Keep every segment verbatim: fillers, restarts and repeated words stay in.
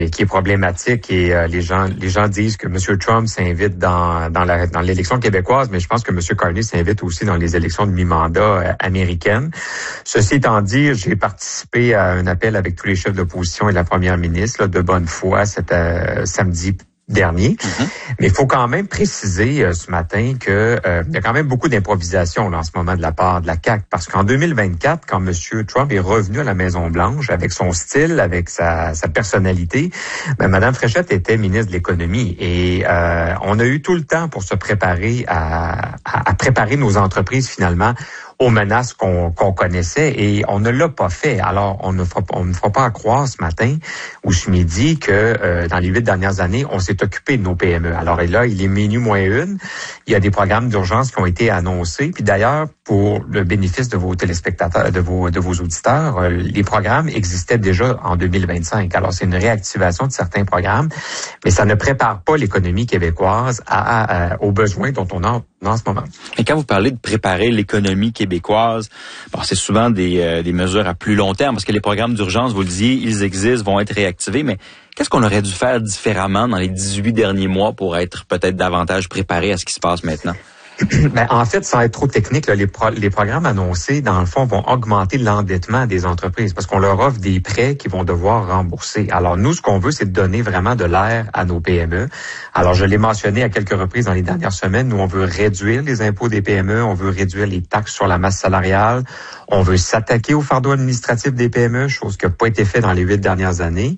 et qui est problématique et euh, les gens les gens disent que M. Trump s'invite dans dans la dans l'élection québécoise, mais je pense que M. Carney s'invite aussi dans les élections de mi-mandat euh, américaines. Ceci étant dit, j'ai participé à un appel avec tous les chefs d'opposition et la première ministre là, de bonne foi cet euh, samedi dernier. Mm-hmm. Mais il faut quand même préciser euh, ce matin que euh, il y a quand même beaucoup d'improvisation là, en ce moment de la part de la C A Q, parce qu'en deux mille vingt-quatre, quand M. Trump est revenu à la Maison-Blanche avec son style, avec sa, sa personnalité, ben, Mme Fréchette était ministre de l'Économie et euh, on a eu tout le temps pour se préparer à, à, à préparer nos entreprises finalement aux menaces qu'on qu'on connaissait et on ne l'a pas fait. Alors, on ne fera, on ne fera pas à croire ce matin ou ce midi que euh, dans les huit dernières années, on s'est occupé de nos P M E. Alors et là, il est minuit moins une. Il y a des programmes d'urgence qui ont été annoncés. Puis d'ailleurs, pour le bénéfice de vos téléspectateurs, de vos de vos auditeurs, euh, les programmes existaient déjà en deux mille vingt-cinq. Alors, c'est une réactivation de certains programmes, mais ça ne prépare pas l'économie québécoise à, à, à, aux besoins dont on a en ce moment. Et quand vous parlez de préparer l'économie québécoise, bon, c'est souvent des, euh, des mesures à plus long terme, parce que les programmes d'urgence, vous le disiez, ils existent, vont être réactivés, mais qu'est-ce qu'on aurait dû faire différemment dans les dix-huit derniers mois pour être peut-être davantage préparé à ce qui se passe maintenant? Ben, en fait, sans être trop technique, là, les, pro- les programmes annoncés, dans le fond, vont augmenter l'endettement des entreprises parce qu'on leur offre des prêts qu'ils vont devoir rembourser. Alors, nous, ce qu'on veut, c'est de donner vraiment de l'air à nos P M E. Alors, je l'ai mentionné à quelques reprises dans les dernières semaines, nous, on veut réduire les impôts des P M E, on veut réduire les taxes sur la masse salariale, on veut s'attaquer au fardeau administratif des P M E, chose qui n'a pas été faite dans les huit dernières années.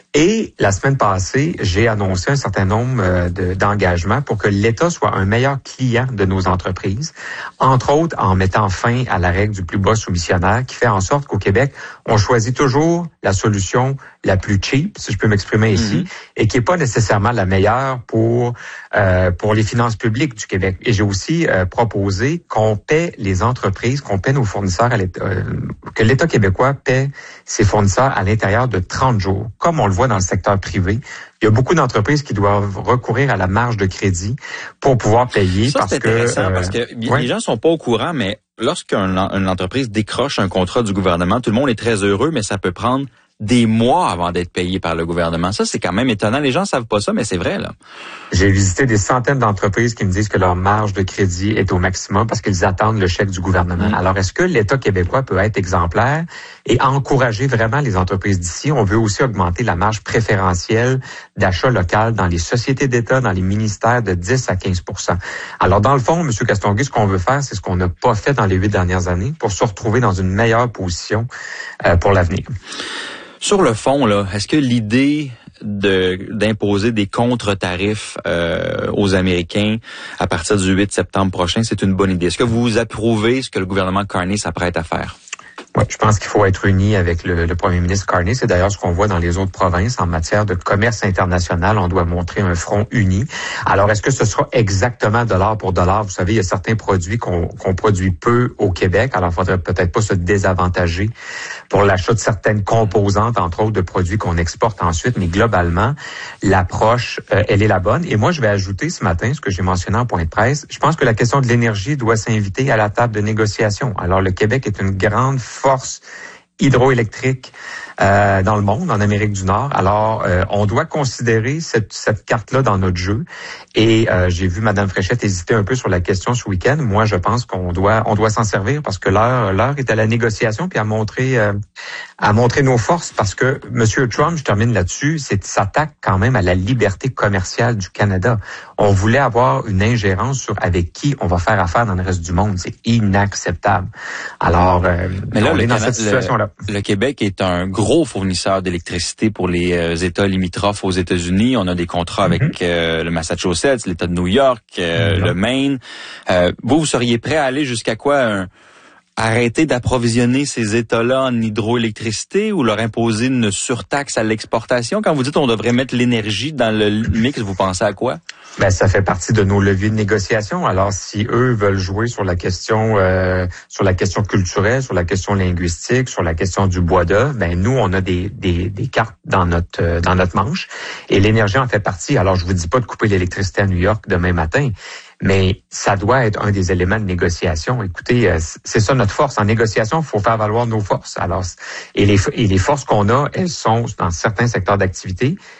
Et la semaine passée, j'ai annoncé un certain nombre euh, de, d'engagements pour que l'État soit un meilleur client de nos entreprises, entre autres en mettant fin à la règle du plus bas soumissionnaire qui fait en sorte qu'au Québec, on choisit toujours la solution la plus cheap, si je peux m'exprimer ici, mm-hmm. et qui n'est pas nécessairement la meilleure pour euh, pour les finances publiques du Québec. Et j'ai aussi euh, proposé qu'on paie les entreprises, qu'on paie nos fournisseurs, à l'État, euh, que l'État québécois paie ses fournisseurs à l'intérieur de trente jours, comme on le voit dans le secteur privé. Il y a beaucoup d'entreprises qui doivent recourir à la marge de crédit pour pouvoir payer. Ça, parce c'est que, intéressant euh, parce que ouais. les gens sont pas au courant, mais lorsqu'une entreprise décroche un contrat du gouvernement, tout le monde est très heureux, mais ça peut prendre des mois avant d'être payé par le gouvernement. Ça, c'est quand même étonnant. Les gens savent pas ça, mais c'est vrai, là. J'ai visité des centaines d'entreprises qui me disent que leur marge de crédit est au maximum parce qu'ils attendent le chèque du gouvernement. Mmh. Alors, est-ce que l'État québécois peut être exemplaire et encourager vraiment les entreprises d'ici? On veut aussi augmenter la marge préférentielle d'achat local dans les sociétés d'État, dans les ministères de dix à quinze pour cent. Alors, dans le fond, M. Castonguay, ce qu'on veut faire, c'est ce qu'on n'a pas fait dans les huit dernières années pour se retrouver dans une meilleure position euh, pour l'avenir. Sur le fond, là, est-ce que l'idée de d'imposer des contre-tarifs euh, aux Américains à partir du huit septembre prochain, c'est une bonne idée? Est-ce que vous approuvez ce que le gouvernement Carney s'apprête à faire? Oui, je pense qu'il faut être uni avec le, le premier ministre Carney. C'est d'ailleurs ce qu'on voit dans les autres provinces en matière de commerce international. On doit montrer un front uni. Alors, est-ce que ce sera exactement dollar pour dollar? Vous savez, il y a certains produits qu'on, qu'on produit peu au Québec. Alors, il faudrait peut-être pas se désavantager pour l'achat de certaines composantes, entre autres de produits qu'on exporte ensuite. Mais globalement, l'approche, euh, elle est la bonne. Et moi, je vais ajouter ce matin, ce que j'ai mentionné en point de presse, je pense que la question de l'énergie doit s'inviter à la table de négociation. Alors, le Québec est une grande force hydroélectrique euh, dans le monde, en Amérique du Nord. Alors, euh, on doit considérer cette, cette carte-là dans notre jeu. Et euh, j'ai vu Mme Fréchette hésiter un peu sur la question ce week-end. Moi, je pense qu'on doit on doit s'en servir parce que l'heure l'heure est à la négociation puis à montrer euh, à montrer nos forces. Parce que M. Trump, je termine là-dessus, c'est s'attaque quand même à la liberté commerciale du Canada. On voulait avoir une ingérence sur avec qui on va faire affaire dans le reste du monde. C'est inacceptable. Alors, euh, Mais là, on le est dans Canada, cette situation-là. Le, le Québec est un gros fournisseur d'électricité pour les euh, États limitrophes aux États-Unis. On a des contrats mm-hmm. avec euh, le Massachusetts, l'État de New York, euh, mm-hmm. le Maine. Euh, vous, vous seriez prêt à aller jusqu'à quoi? Un, arrêter d'approvisionner ces États-là en hydroélectricité ou leur imposer une surtaxe à l'exportation? Quand vous dites on devrait mettre l'énergie dans le mix, vous pensez à quoi? Ben, ça fait partie de nos leviers de négociation. Alors, si eux veulent jouer sur la question, euh, sur la question culturelle, sur la question linguistique, sur la question du bois d'œuvre, ben nous, on a des, des, des cartes dans notre, euh, dans notre manche. Et l'énergie en fait partie. Alors, je vous dis pas de couper l'électricité à New York demain matin, mais ça doit être un des éléments de négociation. Écoutez, euh, c'est ça notre force. En négociation, il faut faire valoir nos forces. Alors, et les, et les forces qu'on a, elles sont dans certains secteurs d'activité.